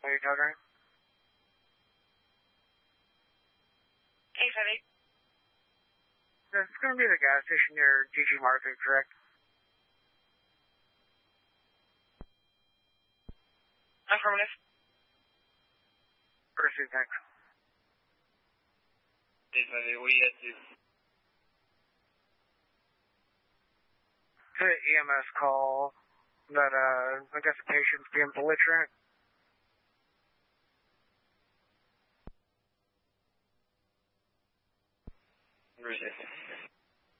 What are you talking? 858. It's going to be the gas station near DG Market, correct? Affirmative. Pursuit, thanks. 858, what do you guys do? It's an EMS call that, I guess the patient's being belligerent. Resist.